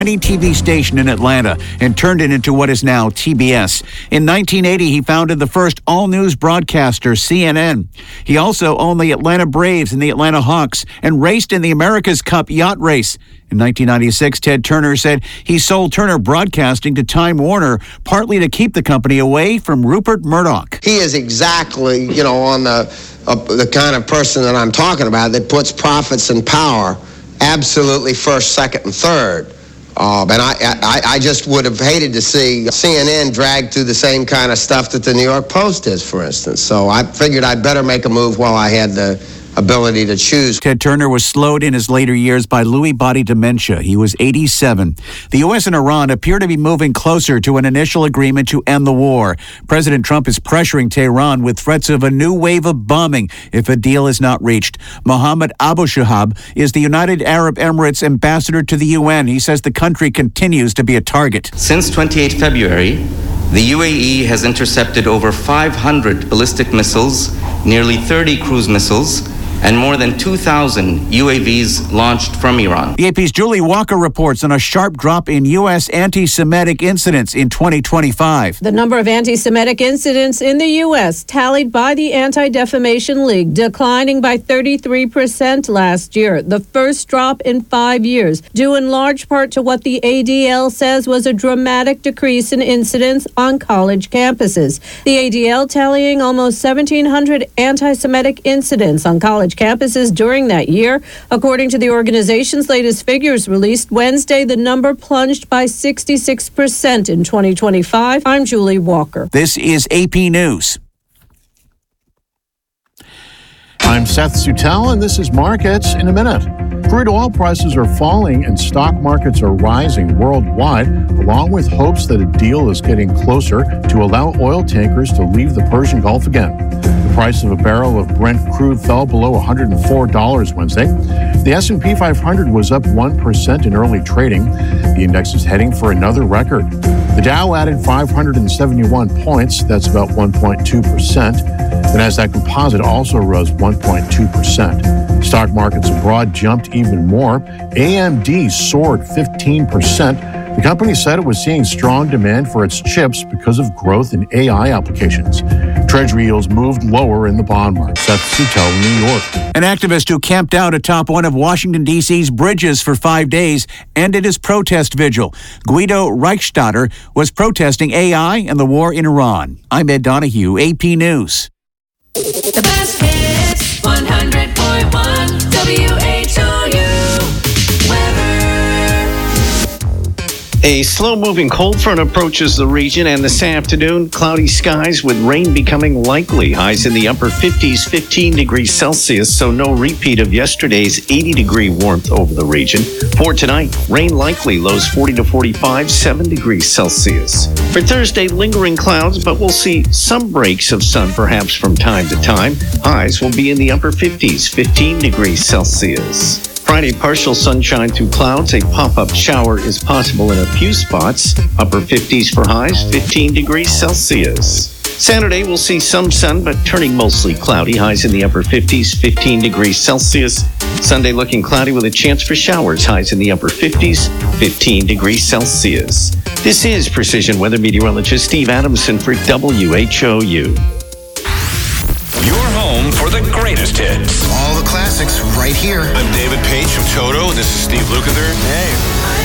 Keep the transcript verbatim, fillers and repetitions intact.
T V station in Atlanta and turned it into what is now T B S. In nineteen eighty, he founded the first all-news broadcaster, C N N. He also owned the Atlanta Braves and the Atlanta Hawks and raced in the America's Cup yacht race. In nineteen ninety-six, Ted Turner said he sold Turner Broadcasting to Time Warner, partly to keep the company away from Rupert Murdoch. He is exactly, you know, on the uh, the kind of person that I'm talking about that puts profits and power absolutely first, second, and third. Uh, and I, I, I just would have hated to see C N N dragged through the same kind of stuff that the New York Post is, for instance. So I figured I'd better make a move while I had the ability to choose. Ted Turner was slowed in his later years by Lewy body dementia. He was eighty-seven. The U S and Iran appear to be moving closer to an initial agreement to end the war. President Trump is pressuring Tehran with threats of a new wave of bombing if a deal is not reached. Mohammed Abu Shahab is the United Arab Emirates ambassador to the U N. He says the country continues to be a target. Since twenty-eighth of February, the U A E has intercepted over five hundred ballistic missiles, nearly thirty cruise missiles, and more than two thousand U A Vs launched from Iran. The A P's Julie Walker reports on a sharp drop in U S anti-Semitic incidents in twenty twenty-five. The number of anti-Semitic incidents in the U S tallied by the Anti-Defamation League declining by thirty-three percent last year, the first drop in five years, due in large part to what the A D L says was a dramatic decrease in incidents on college campuses. The A D L tallying almost seventeen hundred anti-Semitic incidents on college campuses during that year. According to the organization's latest figures released Wednesday, the number plunged by sixty-six percent in twenty twenty-five. I'm Julie Walker. This is A P News. I'm Seth Sutel, and this is Markets in a Minute. Crude oil prices are falling and stock markets are rising worldwide, along with hopes that a deal is getting closer to allow oil tankers to leave the Persian Gulf again. The price of a barrel of Brent crude fell below one hundred four dollars Wednesday. The S and P five hundred was up one percent in early trading. The index is heading for another record. The Dow added five hundred seventy-one points. That's about one point two percent. The Nasdaq Composite also rose one point two percent. Stock markets abroad jumped even more. A M D soared fifteen percent. The company said it was seeing strong demand for its chips because of growth in A I applications. Treasury yields moved lower in the bond market. Seth Sutel, New York. An activist who camped out atop one of Washington, D C's bridges for five days ended his protest vigil. Guido Reichstatter was protesting A I and the war in Iran. I'm Ed Donahue, A P News. The best hits, one hundred point one W H O U weather. A slow-moving cold front approaches the region, and this afternoon, cloudy skies with rain becoming likely. Highs in the upper fifties, fifteen degrees Celsius, so no repeat of yesterday's eighty degree warmth over the region. For tonight, rain likely, lows forty to forty-five, seven degrees Celsius. For Thursday, lingering clouds, but we'll see some breaks of sun perhaps from time to time. Highs will be in the upper fifties, fifteen degrees Celsius. Friday, partial sunshine through clouds. A pop-up shower is possible in a few spots. Upper fifties for highs, fifteen degrees Celsius. Saturday, we'll see some sun, but turning mostly cloudy. Highs in the upper fifties, fifteen degrees Celsius. Sunday looking cloudy with a chance for showers. Highs in the upper fifties, fifteen degrees Celsius. This is Precision Weather Meteorologist Steve Adamson for W H O U. Your home for the greatest hits. All the classics right here. I'm David Page from Toto. This is Steve Lukather. Hey.